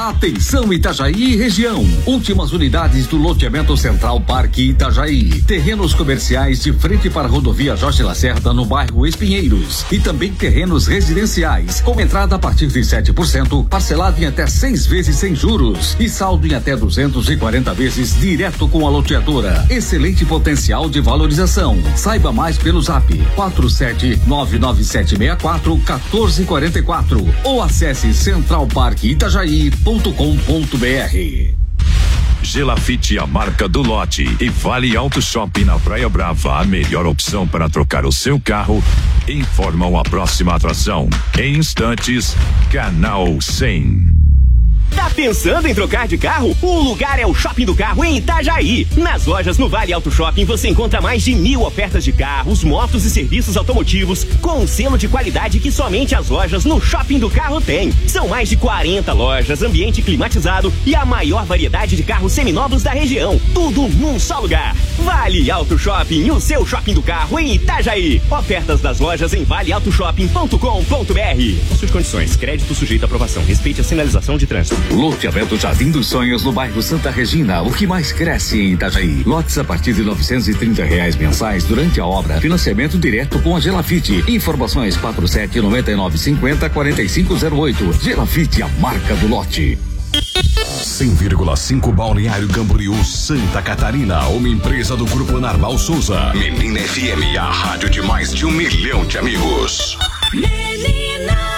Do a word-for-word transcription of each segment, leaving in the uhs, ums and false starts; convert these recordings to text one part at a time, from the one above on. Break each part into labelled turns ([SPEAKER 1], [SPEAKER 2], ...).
[SPEAKER 1] Atenção Itajaí e região. Últimas unidades do loteamento Central Parque Itajaí. Terrenos comerciais de frente para a rodovia Jorge Lacerda no bairro Espinheiros. E também terrenos residenciais com entrada a partir de sete por cento, parcelado em até seis vezes sem juros e saldo em até duzentos e quarenta vezes direto com a loteadora. Excelente potencial de valorização. Saiba mais pelo zap quatro sete nove nove sete seis quatro um quatro quatro quatro ou acesse central parque itajaí ponto com ponto br.
[SPEAKER 2] Gelafite, a marca do lote, e Vale Auto Shopping na Praia Brava, a melhor opção para trocar o seu carro, informam a próxima atração. Em instantes, Canal cem.
[SPEAKER 3] Tá pensando em trocar de carro? O lugar é o Shopping do Carro em Itajaí. Nas lojas no Vale Auto Shopping você encontra mais de mil ofertas de carros, motos e serviços automotivos com um selo de qualidade que somente as lojas no Shopping do Carro têm. São mais de quarenta lojas, ambiente climatizado e a maior variedade de carros seminovos da região. Tudo num só lugar. Vale Auto Shopping, o seu Shopping do Carro em Itajaí. Ofertas das lojas em vale auto shopping ponto com ponto br. Com suas condições, crédito sujeito à aprovação. Respeite a sinalização de trânsito.
[SPEAKER 1] Loteamento Jardim dos Sonhos no bairro Santa Regina, o que mais cresce em Itajaí. Lotes a partir de novecentos e trinta reais mensais durante a obra. Financiamento direto com a Gelafite. Informações quatro sete nove nove cinco zero quatro cinco zero oito. Gelafite, a marca do lote.
[SPEAKER 4] cem vírgula cinco Balneário Camboriú, Santa Catarina, uma empresa do Grupo Narval Souza. Menina F M, a rádio de mais de um milhão de amigos.
[SPEAKER 5] Menina!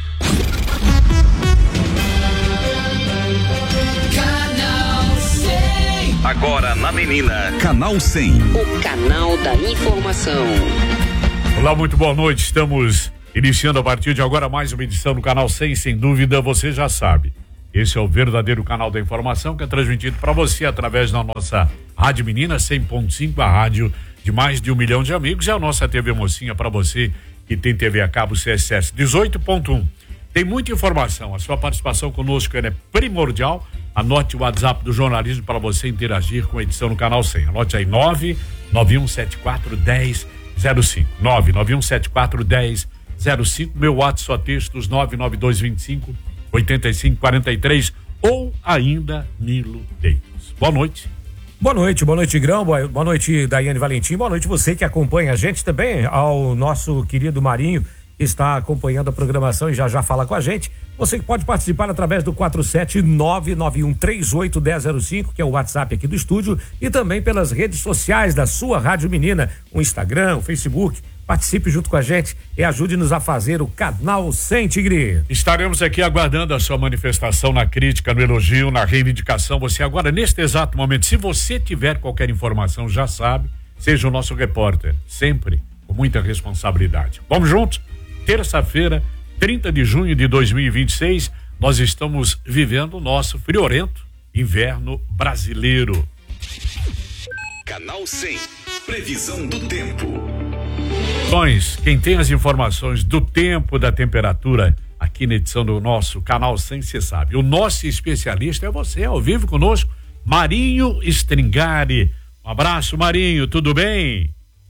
[SPEAKER 2] Agora na Menina.
[SPEAKER 4] Canal cem.
[SPEAKER 6] O canal da informação.
[SPEAKER 7] Olá, muito boa noite. Estamos iniciando a partir de agora mais uma edição do Canal cem. Sem dúvida, você já sabe. Esse é o verdadeiro canal da informação que é transmitido para você através da nossa Rádio Menina cem ponto cinco, a rádio de mais de um milhão de amigos. E a nossa T V Mocinha para você que tem T V a cabo C S S dezoito ponto um. Tem muita informação. A sua participação conosco é primordial. Anote o WhatsApp do jornalismo para você interagir com a edição no Canal cem. Anote aí nove nove um sete quatro um zero zero cinco. nove nove um sete quatro um zero zero cinco. Meu WhatsApp só textos nove nove dois dois cinco oito cinco quatro três ou ainda Nilo Davis. Boa noite.
[SPEAKER 8] Boa noite, boa noite, Grão, boa, boa noite, Daiane Valentim, boa noite você que acompanha a gente também, ao nosso querido Marinho, que está acompanhando a programação e já já fala com a gente. Você que pode participar através do quatro sete nove nove um três oito um zero zero cinco, que é o WhatsApp aqui do estúdio, e também pelas redes sociais da sua Rádio Menina, o Instagram, o Facebook. Participe junto com a gente e ajude-nos a fazer o Canal cem, Tigre.
[SPEAKER 7] Estaremos aqui aguardando a sua manifestação na crítica, no elogio, na reivindicação. Você agora, neste exato momento, se você tiver qualquer informação, já sabe, seja o nosso repórter, sempre com muita responsabilidade. Vamos juntos? Terça-feira, trinta de junho de dois mil e vinte e seis, nós estamos vivendo o nosso friorento inverno brasileiro.
[SPEAKER 4] Canal cem, previsão do tempo.
[SPEAKER 7] Quem tem as informações do tempo, da temperatura, aqui na edição do nosso Canal cem, você sabe. O nosso especialista é você, ao vivo conosco, Marinho Stringari. Um abraço, Marinho, tudo bem?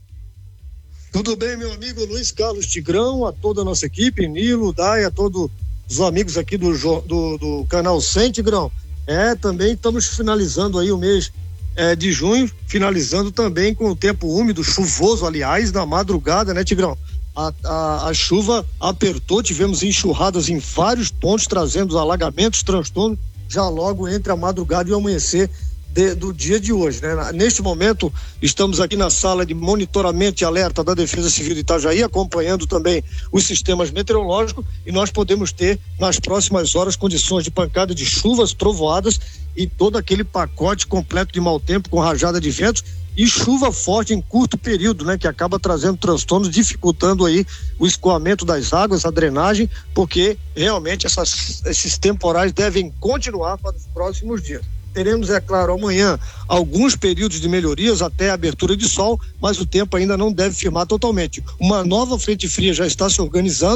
[SPEAKER 9] Tudo bem, meu amigo Luiz Carlos Tigrão, a toda a nossa equipe, Nilo, Dai, a todos os amigos aqui do, do, do Canal cem, Tigrão. É, também estamos finalizando aí o mês é, de junho, finalizando também com o tempo úmido, chuvoso, aliás, na madrugada, né, Tigrão? A, a, a chuva apertou, tivemos enxurradas em vários pontos, trazendo alagamentos, transtornos, já logo entre a madrugada e o amanhecer De, do dia de hoje, né? Neste momento estamos aqui na sala de monitoramento e alerta da Defesa Civil de Itajaí, acompanhando também os sistemas meteorológicos, e nós podemos ter nas próximas horas condições de pancada de chuvas, trovoadas e todo aquele pacote completo de mau tempo com rajada de ventos e chuva forte em curto período, né? Que acaba trazendo transtornos, dificultando aí o escoamento das águas, a drenagem, porque realmente essas, esses temporais devem continuar para os próximos dias. Teremos, é claro, amanhã alguns períodos de melhorias até a abertura de sol, mas o tempo ainda não deve firmar totalmente. Uma nova frente fria já está se organizando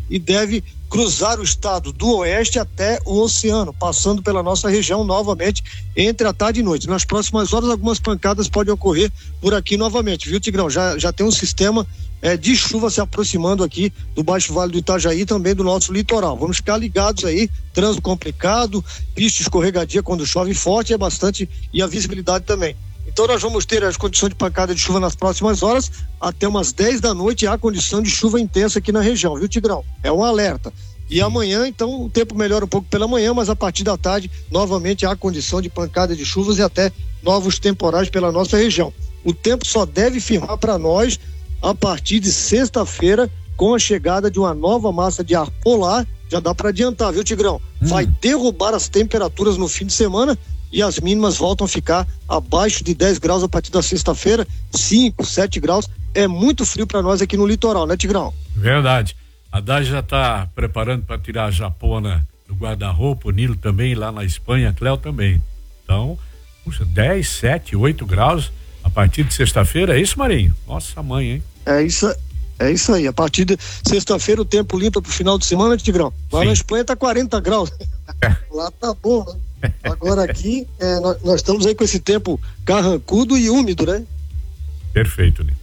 [SPEAKER 9] e deve cruzar o estado do oeste até o oceano, passando pela nossa região novamente entre a tarde e noite. Nas próximas horas, algumas pancadas podem ocorrer por aqui novamente, viu, Tigrão? Já, já tem um sistema é, de chuva se aproximando aqui do Baixo Vale do Itajaí e também do nosso litoral. Vamos ficar ligados aí, trânsito complicado, pista escorregadia quando chove forte, é bastante, e a visibilidade também. Então nós vamos ter as condições de pancada de chuva nas próximas horas, até umas dez da noite há condição de chuva intensa aqui na região, viu, Tigrão? É um alerta. E amanhã, então, o tempo melhora um pouco pela manhã, mas a partir da tarde, novamente há condição de pancada de chuvas e até novos temporais pela nossa região. O tempo só deve firmar para nós a partir de sexta-feira, com a chegada de uma nova massa de ar polar. Já dá para adiantar, viu, Tigrão? Hum. Vai derrubar as temperaturas no fim de semana e as mínimas voltam a ficar abaixo de dez graus a partir da sexta-feira, cinco, sete graus. É muito frio para nós aqui no litoral, né, Tigrão?
[SPEAKER 7] Verdade. A Dai já está preparando para tirar a japona do guarda-roupa, o Nilo também, lá na Espanha, a Cléo também. Então, puxa, dez, sete, oito graus a partir de sexta-feira, é isso, Marinho? Nossa mãe, hein?
[SPEAKER 9] É isso, é isso aí. A partir de sexta-feira o tempo limpa pro final de semana, Tigrão. Lá Sim. na Espanha tá quarenta graus. É. Lá tá bom, né? Agora aqui, é, nós, nós estamos aí com esse tempo carrancudo e úmido, né?
[SPEAKER 7] Perfeito, né?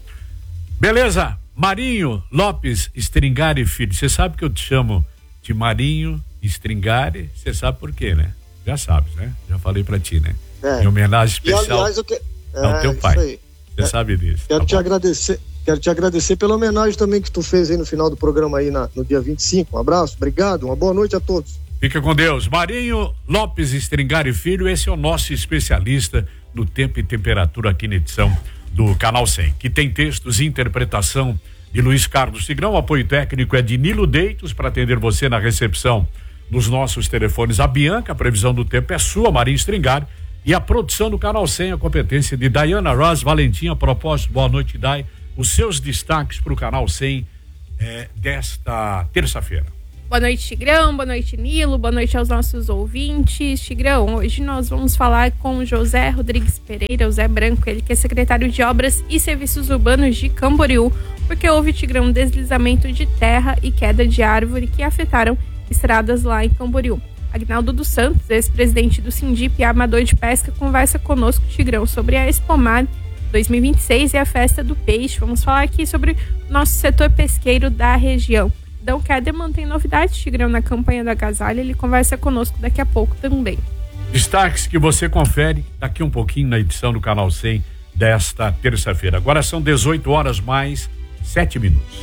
[SPEAKER 7] Beleza, Marinho Lopes Stringari Filho, você sabe que eu te chamo de Marinho Stringari, você sabe por quê, né? Já sabes, né? Já falei pra ti, né? É. Em homenagem especial
[SPEAKER 9] e, aliás, eu que... é,
[SPEAKER 7] ao teu pai. Você é. sabe disso.
[SPEAKER 9] Quero
[SPEAKER 7] tá
[SPEAKER 9] te bom. agradecer, quero te agradecer pela homenagem também que tu fez aí no final do programa aí na, no dia vinte e cinco. Um abraço, obrigado, uma boa noite a todos.
[SPEAKER 7] Fica com Deus. Marinho Lopes Stringari Filho, esse é o nosso especialista no tempo e temperatura aqui na edição do Canal cem, que tem textos e interpretação de Luiz Carlos Tigrão. O apoio técnico é de Nilo Deitos para atender você na recepção nos nossos telefones. A Bianca, a previsão do tempo é sua, Marinho Stringari, e a produção do Canal cem, a competência de Dayana Ross Valentim. A propósito, boa noite, Day. Os seus destaques para o Canal cem é, desta terça-feira.
[SPEAKER 10] Boa noite, Tigrão, boa noite, Nilo, boa noite aos nossos ouvintes. Tigrão, hoje nós vamos falar com o José Rodrigues Pereira, o Zé Branco, ele que é secretário de Obras e Serviços Urbanos de Camboriú, porque houve, Tigrão, deslizamento de terra e queda de árvore que afetaram estradas lá em Camboriú. Agnaldo dos Santos, ex-presidente do Sindip e amador de pesca, conversa conosco, Tigrão, sobre a Expomar dois mil e vinte e seis e a Festa do Peixe. Vamos falar aqui sobre o nosso setor pesqueiro da região. Dão Keder mantém novidades, Tigrão, na campanha da agasalho. Ele conversa conosco daqui a pouco também.
[SPEAKER 7] Destaques que você confere daqui um pouquinho na edição do Canal cem desta terça-feira. Agora são dezoito horas mais sete minutos.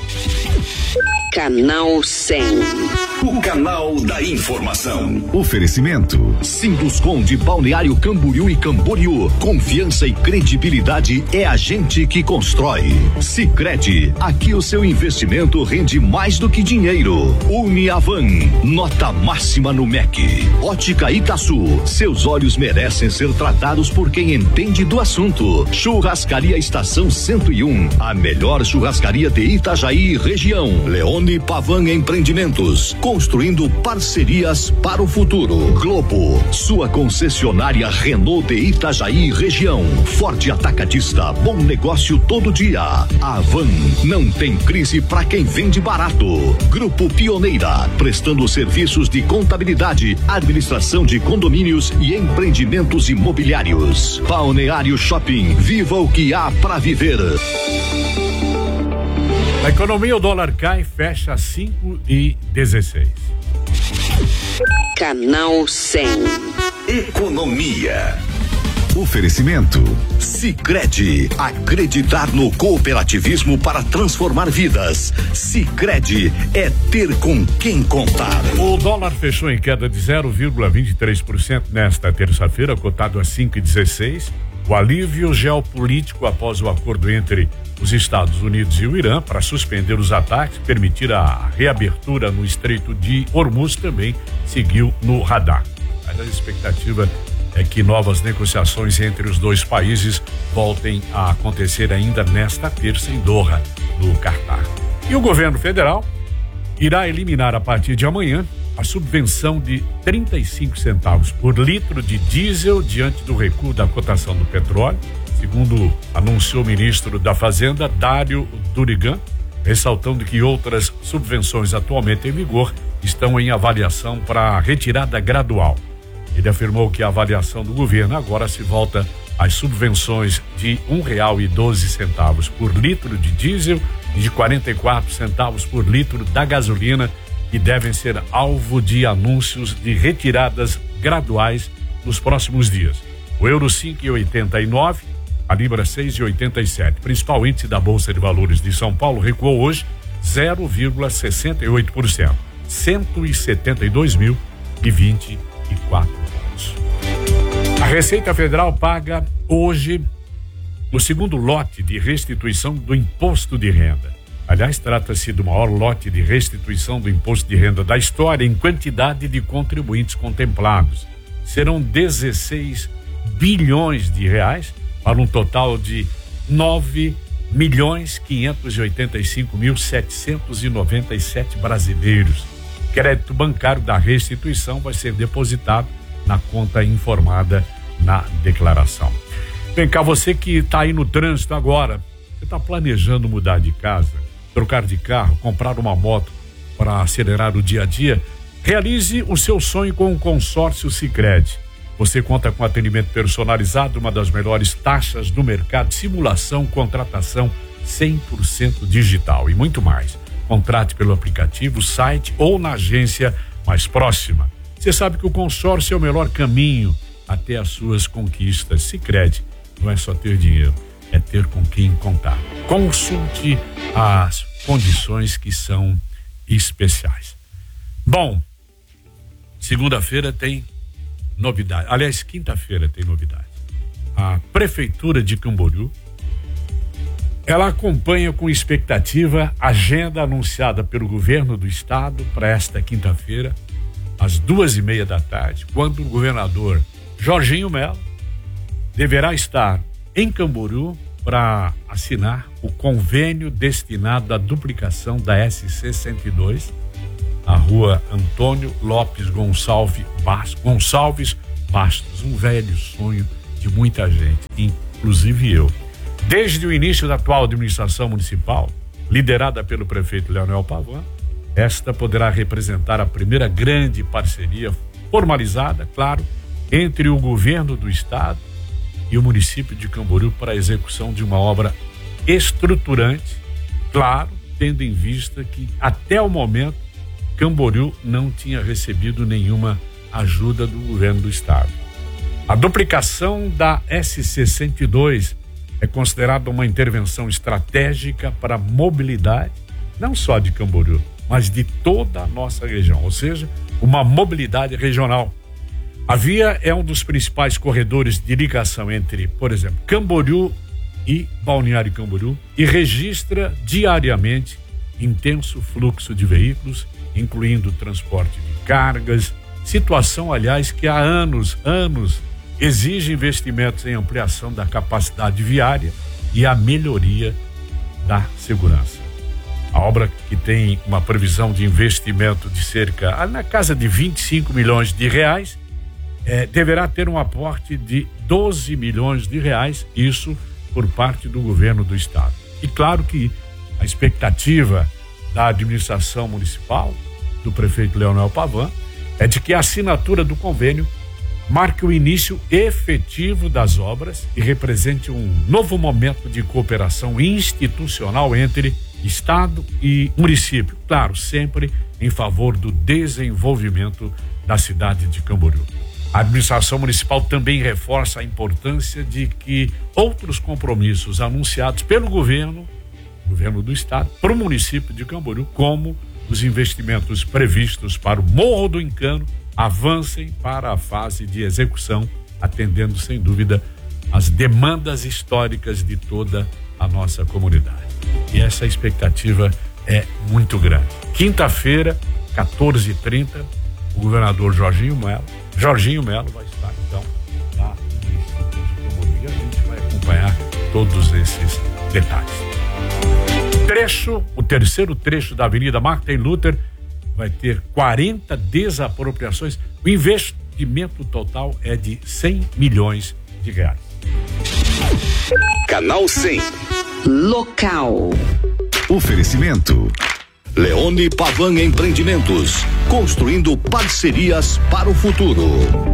[SPEAKER 6] Canal cem.
[SPEAKER 4] O canal da informação.
[SPEAKER 11] Oferecimento Sinduscom de Balneário Camboriú e Camboriú. Confiança e credibilidade é a gente que constrói. Sicredi, aqui o seu investimento rende mais do que dinheiro. Uniavan, nota máxima no M E C. Ótica Itaçu, seus olhos merecem ser tratados por quem entende do assunto. Churrascaria Estação cento e um, a melhor churrascaria de Itajaí e região. Leone Pavan Empreendimentos, construindo parcerias para o futuro. Globo, sua concessionária Renault de Itajaí região. Forte Atacadista, bom negócio todo dia. Avan, não tem crise para quem vende barato. Grupo Pioneira, prestando serviços de contabilidade, administração de condomínios e empreendimentos imobiliários. Balneário Shopping, viva o que há para viver.
[SPEAKER 7] Na economia, o dólar cai, fecha a cinco e dezesseis.
[SPEAKER 6] Canal cem.
[SPEAKER 4] Economia.
[SPEAKER 11] Oferecimento Sicredi, acreditar no cooperativismo para transformar vidas. Sicredi é ter com quem contar.
[SPEAKER 7] O dólar fechou em queda de zero vírgula vinte e três por cento nesta terça-feira, cotado a cinco e dezesseis. O alívio geopolítico após o acordo entre os Estados Unidos e o Irã para suspender os ataques, permitir a reabertura no Estreito de Hormuz, também seguiu no radar. Mas a expectativa é que novas negociações entre os dois países voltem a acontecer ainda nesta terça em Doha, no Catar. E o governo federal irá eliminar a partir de amanhã a subvenção de trinta e cinco centavos por litro de diesel diante do recuo da cotação do petróleo, segundo anunciou o ministro da Fazenda, Dário Durigan. ressaltando que outras subvenções atualmente em vigor estão em avaliação para retirada gradual. Ele afirmou que a avaliação do governo agora se volta às subvenções de um real e doze centavos por litro de diesel e de quarenta e quatro centavos por litro da gasolina, que devem ser alvo de anúncios de retiradas graduais nos próximos dias. O euro cinco vírgula oitenta e nove, a libra seis vírgula oitenta e sete. Principal índice da Bolsa de Valores de São Paulo recuou hoje zero vírgula sessenta e oito por cento, cento e setenta e dois mil e vinte e quatro pontos. A Receita Federal paga hoje o segundo lote de restituição do imposto de renda. Aliás, trata-se do maior lote de restituição do imposto de renda da história em quantidade de contribuintes contemplados. Serão dezesseis bilhões de reais para um total de nove milhões quinhentos e oitenta e cinco mil setecentos e noventa e sete brasileiros. O crédito bancário da restituição vai ser depositado na conta informada na declaração. Vem cá, você que está aí no trânsito agora, você está planejando mudar de casa, trocar de carro, comprar uma moto para acelerar o dia a dia? Realize o seu sonho com o consórcio Sicredi. Você conta com atendimento personalizado, uma das melhores taxas do mercado, simulação, contratação cem por cento digital e muito mais. Contrate pelo aplicativo, site ou na agência mais próxima. Você sabe que o consórcio é o melhor caminho até as suas conquistas. Sicredi não é só ter dinheiro, é ter com quem contar. Consulte as condições que são especiais. Bom, segunda-feira tem novidade. Aliás, quinta-feira tem novidade. A Prefeitura de Camboriú, ela acompanha com expectativa a agenda anunciada pelo governo do estado para esta quinta-feira, às duas e meia da tarde, quando o governador Jorginho Melo deverá estar em Camboriú para assinar o convênio destinado à duplicação da S C cento e dois, a rua Antônio Lopes Gonçalves Bastos, Gonçalves Bastos, um velho sonho de muita gente, inclusive eu. Desde o início da atual administração municipal, liderada pelo prefeito Leonel Pavão, esta poderá representar a primeira grande parceria formalizada, claro, entre o governo do estado e o município de Camboriú para a execução de uma obra estruturante, claro, tendo em vista que até o momento Camboriú não tinha recebido nenhuma ajuda do governo do estado. A duplicação da S C cento e dois é considerada uma intervenção estratégica para a mobilidade, não só de Camboriú, mas de toda a nossa região, ou seja, uma mobilidade regional. A via é um dos principais corredores de ligação entre, por exemplo, Camboriú e Balneário Camboriú e registra diariamente intenso fluxo de veículos, incluindo transporte de cargas, situação, aliás, que há anos, anos, exige investimentos em ampliação da capacidade viária e a melhoria da segurança. A obra, que tem uma previsão de investimento de cerca, na casa de vinte e cinco milhões de reais, é, deverá ter um aporte de doze milhões de reais, isso por parte do governo do estado. E claro que a expectativa da administração municipal, do prefeito Leonel Pavão, é de que a assinatura do convênio marque o início efetivo das obras e represente um novo momento de cooperação institucional entre estado e município, claro, sempre em favor do desenvolvimento da cidade de Camboriú. A administração municipal também reforça a importância de que outros compromissos anunciados pelo governo, governo do estado, para o município de Camboriú, como os investimentos previstos para o Morro do Encano, avancem para a fase de execução, atendendo sem dúvida as demandas históricas de toda a nossa comunidade. E essa expectativa é muito grande. Quinta-feira, quatorze e trinta, o governador Jorginho Melo, Jorginho Melo vai estar então lá no município de Camboriú e a gente vai acompanhar todos esses detalhes. Trecho, o terceiro trecho da Avenida Martin Luther vai ter quarenta desapropriações. O investimento total é de cem milhões de reais.
[SPEAKER 11] Canal cem.
[SPEAKER 6] Local.
[SPEAKER 11] Oferecimento Leone Pavan Empreendimentos, construindo parcerias para o futuro.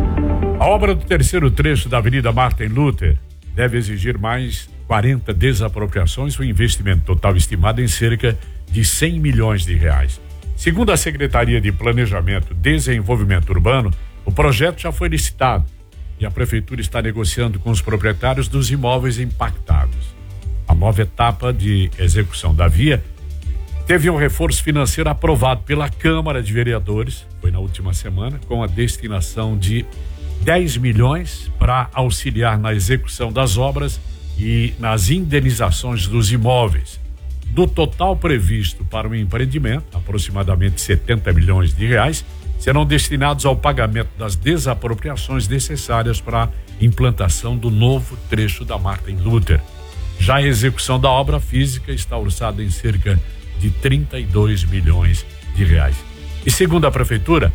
[SPEAKER 7] A obra do terceiro trecho da Avenida Martin Luther deve exigir mais quarenta desapropriações, o investimento total estimado em cerca de cem milhões de reais. Segundo a Secretaria de Planejamento e Desenvolvimento Urbano, o projeto já foi licitado e a Prefeitura está negociando com os proprietários dos imóveis impactados. A nova etapa de execução da via teve um reforço financeiro aprovado pela Câmara de Vereadores, foi na última semana, com a destinação de dez milhões para auxiliar na execução das obras e nas indenizações dos imóveis. Do total previsto para o empreendimento, aproximadamente setenta milhões de reais, serão destinados ao pagamento das desapropriações necessárias para a implantação do novo trecho da Martin Luther. Já a execução da obra física está orçada em cerca de trinta e dois milhões de reais. E segundo a Prefeitura,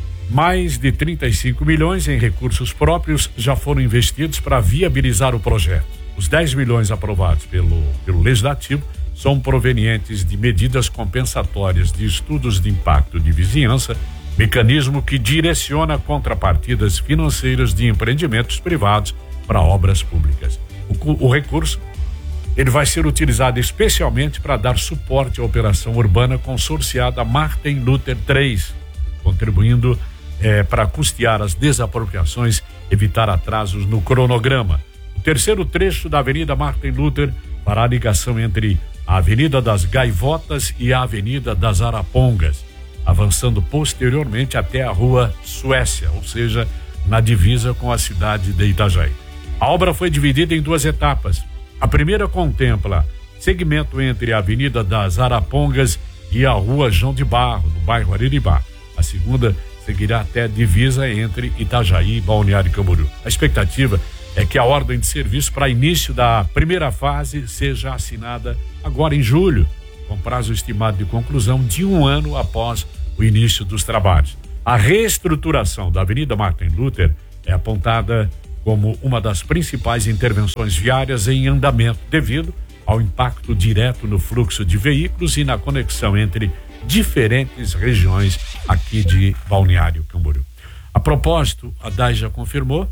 [SPEAKER 7] mais de trinta e cinco milhões em recursos próprios já foram investidos para viabilizar o projeto. Os dez milhões aprovados pelo, pelo Legislativo são provenientes de medidas compensatórias de estudos de impacto de vizinhança, mecanismo que direciona contrapartidas financeiras de empreendimentos privados para obras públicas. O, o recurso ele vai ser utilizado especialmente para dar suporte à operação urbana consorciada Martin Luther três, contribuindo eh, para custear as desapropriações, evitar atrasos no cronograma. O terceiro trecho da Avenida Martin Luther fará a ligação entre a Avenida das Gaivotas e a Avenida das Arapongas, avançando posteriormente até a Rua Suécia, ou seja, na divisa com a cidade de Itajaí. A obra foi dividida em duas etapas. A primeira contempla segmento entre a Avenida das Arapongas e a Rua João de Barro, no bairro Ariribá. A segunda seguirá até a divisa entre Itajaí e Balneário Camboriú. A expectativa é que a ordem de serviço para início da primeira fase seja assinada agora em julho, com prazo estimado de conclusão de um ano após o início dos trabalhos. A reestruturação da Avenida Martin Luther é apontada como uma das principais intervenções viárias em andamento, devido ao impacto direto no fluxo de veículos e na conexão entre diferentes regiões aqui de Balneário Camboriú. A propósito, a D A I já confirmou,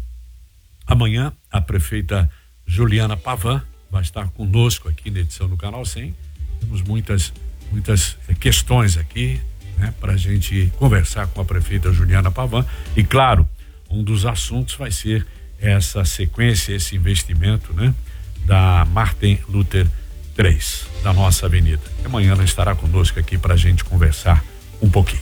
[SPEAKER 7] amanhã a prefeita Juliana Pavan vai estar conosco aqui na edição do Canal cem. Temos muitas, muitas questões aqui, né, para a gente conversar com a prefeita Juliana Pavan. E claro, um dos assuntos vai ser essa sequência, esse investimento, né, da Martin Luther três, da nossa avenida. E amanhã ela estará conosco aqui para a gente conversar um pouquinho.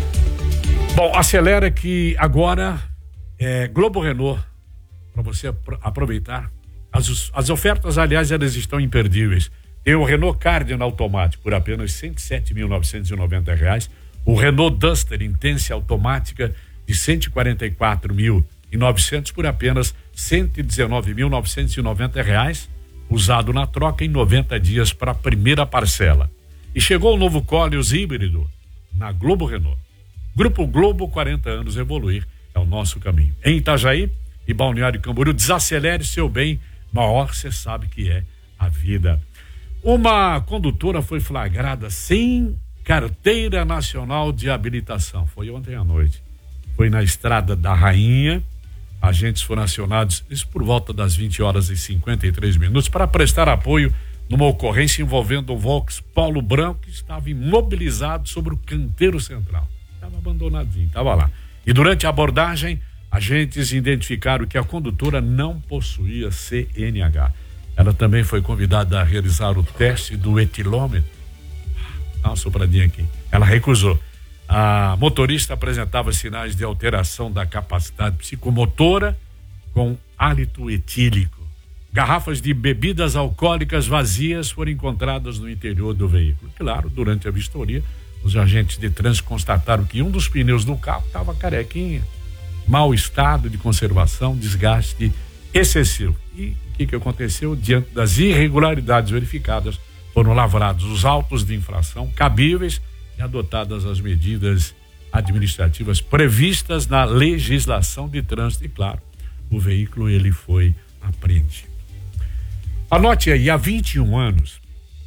[SPEAKER 7] Bom, acelera que agora é Globo Renault, para você aproveitar. As, as ofertas, aliás, elas estão imperdíveis. Tem o Renault Cardinal automático por apenas cento e sete mil novecentos e noventa reais. O Renault Duster Intense automática de cento e quarenta e quatro mil e novecentos por apenas cento e dezenove mil novecentos e noventa reais, usado na troca em noventa dias para a primeira parcela. E chegou o novo Koleos híbrido na Globo Renault. Grupo Globo, quarenta anos, evoluir é o nosso caminho. Em Itajaí e Balneário Camboriú, desacelere seu bem, maior você sabe que é a vida. Uma condutora foi flagrada sem carteira nacional de habilitação. Foi ontem à noite. Foi na Estrada da Rainha. Agentes foram acionados, isso por volta das vinte horas e cinquenta e três minutos, para prestar apoio numa ocorrência envolvendo o Volks Polo branco que estava imobilizado sobre o canteiro central. Estava abandonadinho, estava lá. E durante a abordagem, agentes identificaram que a condutora não possuía C N H. Ela também foi convidada a realizar o teste do etilômetro. Dá uma sopradinha aqui. Ela recusou. A motorista apresentava sinais de alteração da capacidade psicomotora com hálito etílico. Garrafas de bebidas alcoólicas vazias foram encontradas no interior do veículo. Claro, durante a vistoria, os agentes de trânsito constataram que um dos pneus do carro estava carequinha, mau estado de conservação, desgaste excessivo. E o que, que aconteceu? Diante das irregularidades verificadas, foram lavrados os autos de infração cabíveis e adotadas as medidas administrativas previstas na legislação de trânsito. E claro, o veículo ele foi apreendido. Anote aí, há vinte e um anos,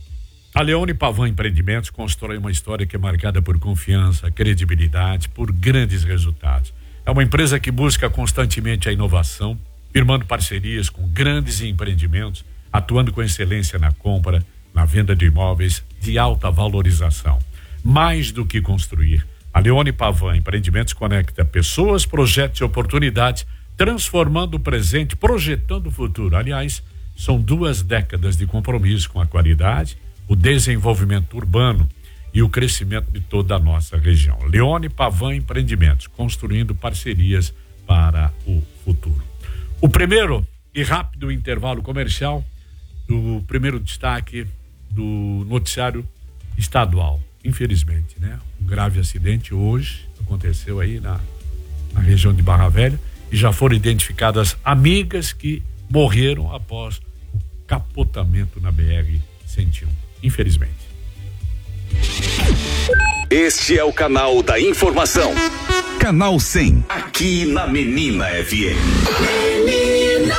[SPEAKER 7] A Leone Pavan Empreendimentos constrói uma história que é marcada por confiança, credibilidade, por grandes resultados. É uma empresa que busca constantemente a inovação, firmando parcerias com grandes empreendimentos, atuando com excelência na compra, na venda de imóveis de alta valorização. Mais do que construir, a Leone Pavan Empreendimentos conecta pessoas, projetos e oportunidades, transformando o presente, projetando o futuro. Aliás, são duas décadas de compromisso com a qualidade, o desenvolvimento urbano e o crescimento de toda a nossa região. Leone Pavan Empreendimentos, construindo parcerias para o futuro. O primeiro e rápido intervalo comercial do primeiro destaque do noticiário estadual. Infelizmente, né? Um grave acidente hoje aconteceu aí na, na região de Barra Velha e já foram identificadas amigas que morreram após o capotamento na B R cento e um. Infelizmente.
[SPEAKER 4] Este é o canal da informação. Canal cem, aqui na Menina F M.
[SPEAKER 12] Menina.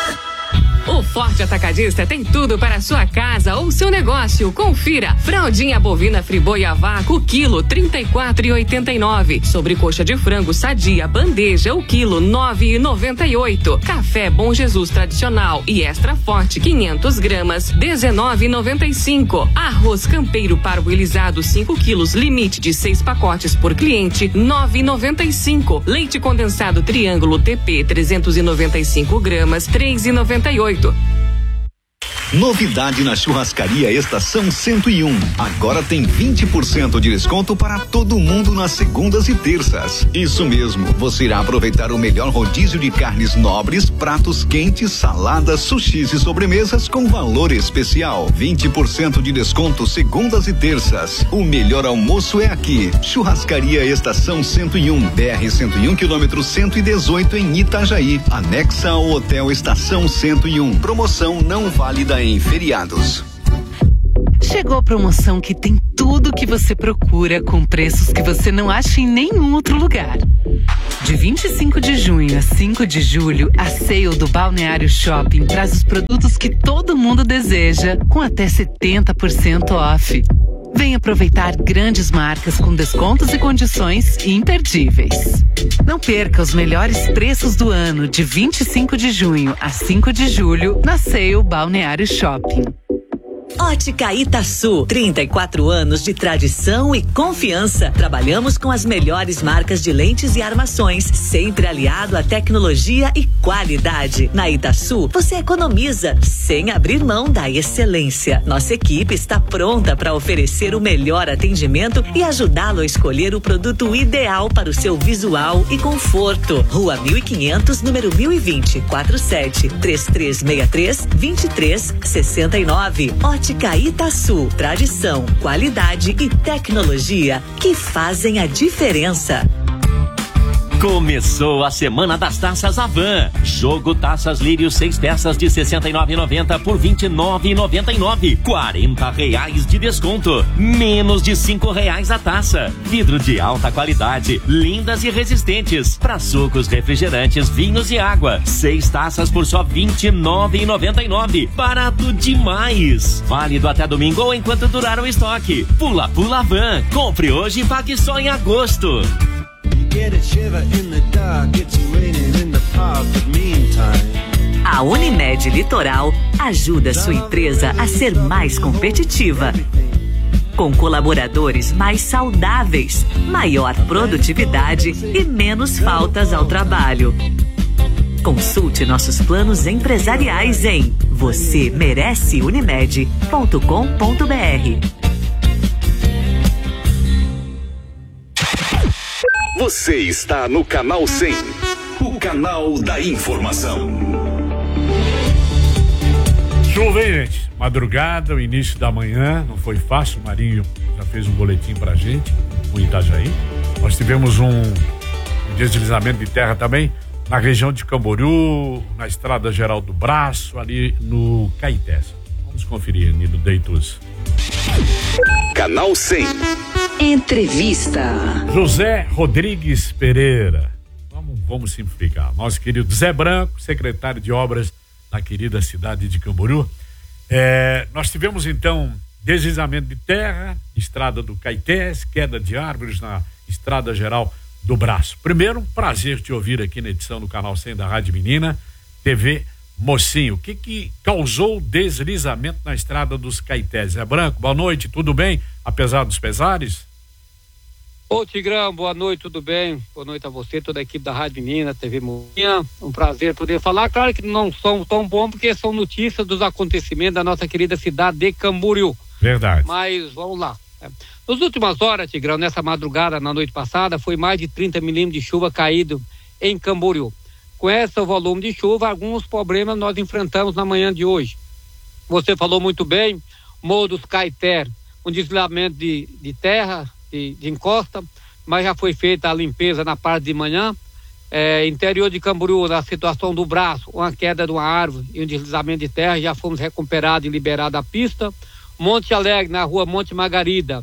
[SPEAKER 12] O Forte Atacadista tem tudo para a sua casa ou seu negócio. Confira. Fraldinha bovina Friboi a vácuo, quilo trinta e quatro e oitenta e nove. Sobrecoxa de frango sadia bandeja, o quilo nove e noventa e oito. Café Bom Jesus tradicional e extra forte quinhentos gramas, dezenove e noventa e cinco. Arroz campeiro parboilizado cinco quilos, limite de seis pacotes por cliente, nove e noventa e cinco. Leite condensado Triângulo T P trezentos e noventa e cinco gramas, três e noventa e oito.
[SPEAKER 11] Novidade na Churrascaria Estação cento e um. Agora tem vinte por cento de desconto para todo mundo nas segundas e terças. Isso mesmo, você irá aproveitar o melhor rodízio de carnes nobres, pratos quentes, saladas, sushis e sobremesas com valor especial. vinte por cento de desconto segundas e terças. O melhor almoço é aqui. Churrascaria Estação cento e um, B R cento e um, quilômetro cento e dezoito em Itajaí. Anexa ao Hotel Estação cento e um. Promoção não válida em feriados.
[SPEAKER 13] Chegou a promoção que tem tudo que você procura com preços que você não acha em nenhum outro lugar. De vinte e cinco de junho a cinco de julho, a sale do Balneário Shopping traz os produtos que todo mundo deseja, com até setenta por cento off. Vem aproveitar grandes marcas com descontos e condições imperdíveis. Não perca os melhores preços do ano de vinte e cinco de junho a cinco de julho na sale Balneário Shopping.
[SPEAKER 14] Ótica Itaçu, trinta e quatro anos de tradição e confiança. Trabalhamos com as melhores marcas de lentes e armações, sempre aliado à tecnologia e qualidade. Na Itaçu, você economiza sem abrir mão da excelência. Nossa equipe está pronta para oferecer o melhor atendimento e ajudá-lo a escolher o produto ideal para o seu visual e conforto. Rua mil e quinhentos, número mil e vinte, quarenta e sete, trinta e três sessenta e três, vinte e três sessenta e nove. Ótica Itaçu, tradição, qualidade e tecnologia que fazem a diferença.
[SPEAKER 3] Começou a semana das taças Avan. Jogo Taças Lírio, seis peças de sessenta e nove reais e noventa centavos por vinte e nove reais e noventa e nove centavos. quarenta reais de desconto. Menos de cinco reais a taça. Vidro de alta qualidade, lindas e resistentes. Para sucos, refrigerantes, vinhos e água. Seis taças por só vinte e nove reais e noventa e nove centavos. Barato demais. Válido até domingo ou enquanto durar o estoque. Pula Pula Avan. Compre hoje e pague só em agosto.
[SPEAKER 14] A Unimed Litoral ajuda sua empresa a ser mais competitiva. Com colaboradores mais saudáveis, maior produtividade e menos faltas ao trabalho. Consulte nossos planos empresariais em você merece unimed ponto com ponto br.
[SPEAKER 4] Você está no Canal cem, o canal da informação.
[SPEAKER 7] Chuva, hein, gente? Madrugada, o início da manhã, não foi fácil. O Marinho já fez um boletim pra gente, o Itajaí. Nós tivemos um, um deslizamento de terra também na região de Camboriú, na Estrada Geral do Braço, ali no Caetés. Vamos conferir, Nilo Deitos.
[SPEAKER 4] Canal cem.
[SPEAKER 12] Entrevista.
[SPEAKER 7] José Rodrigues Pereira. Vamos, vamos simplificar. Nosso querido Zé Branco, secretário de obras da querida cidade de Camboriú. É, nós tivemos então deslizamento de terra, estrada do Caetés, queda de árvores na estrada geral do Braço. Primeiro, um prazer te ouvir aqui na edição do Canal cem da Rádio Menina, T V Mocinho. O que que causou deslizamento na estrada dos Caetés? Zé Branco, boa noite, tudo bem? Apesar dos pesares?
[SPEAKER 15] Ô Tigrão, boa noite, tudo bem? Boa noite a você, toda a equipe da Rádio Menina, T V Mocinha. Um prazer poder falar. Claro que não são tão bons porque são notícias dos acontecimentos da nossa querida cidade de Camboriú.
[SPEAKER 7] Verdade.
[SPEAKER 15] Mas vamos lá. Nas últimas horas, Tigrão, nessa madrugada, na noite passada, foi mais de trinta milímetros de chuva caído em Camboriú. Com esse volume de chuva, alguns problemas nós enfrentamos na manhã de hoje. Você falou muito bem, Morro dos Caetés, um deslizamento de, de terra, de, de encosta, mas já foi feita a limpeza na parte de manhã. É, interior de Camboriú, na situação do Braço, uma queda de uma árvore e um deslizamento de terra, já fomos recuperados e liberados a pista. Monte Alegre, na rua Monte Margarida,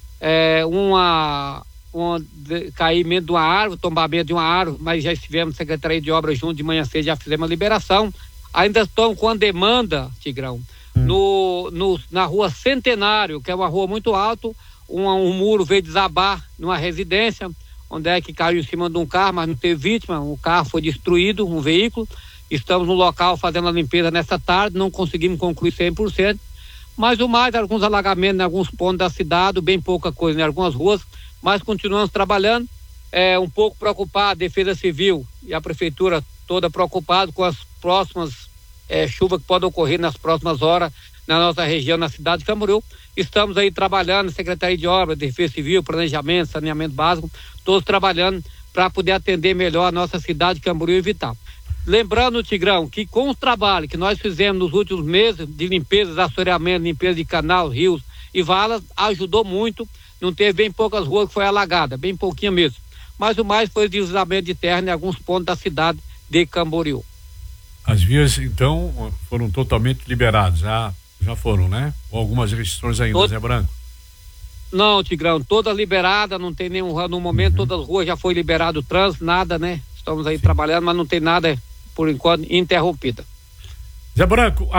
[SPEAKER 15] é, uma, um caimento de uma árvore, tombamento de uma árvore, mas já estivemos na Secretaria de Obras junto de manhã cedo, já fizemos a liberação. Ainda estão com a demanda, Tigrão, hum. no, no, na rua Centenário, que é uma rua muito alta, um, um muro veio desabar numa residência, onde é que caiu em cima de um carro, mas não teve vítima, o carro foi destruído, um veículo. Estamos no local fazendo a limpeza nessa tarde, não conseguimos concluir cem por cento. Mas o mais, alguns alagamentos em alguns pontos da cidade, bem pouca coisa em algumas ruas, mas continuamos trabalhando, é, um pouco preocupado, a Defesa Civil e a Prefeitura toda preocupada com as próximas é, chuvas que podem ocorrer nas próximas horas na nossa região, na cidade de Camboriú. Estamos aí trabalhando, Secretaria de Obras, Defesa Civil, Planejamento, Saneamento Básico, todos trabalhando para poder atender melhor a nossa cidade de Camboriú e Vital. Lembrando, Tigrão, que com os trabalhos que nós fizemos nos últimos meses de limpeza de assoreamento, limpeza de canal, rios e valas, ajudou muito. Não teve bem poucas ruas que foi alagada, bem pouquinho mesmo. Mas o mais foi o deslizamento de terra em alguns pontos da cidade de Camboriú.
[SPEAKER 7] As vias, então, foram totalmente liberadas, já, já foram, né? Ou algumas restrições ainda, Todo... Zé Branco?
[SPEAKER 15] Não, Tigrão, todas liberadas, não tem nenhum, no momento uhum. todas as ruas já foi liberado o trânsito, nada, né? Estamos aí Sim. trabalhando, mas não tem nada por enquanto interrompida.
[SPEAKER 7] Zé Branco,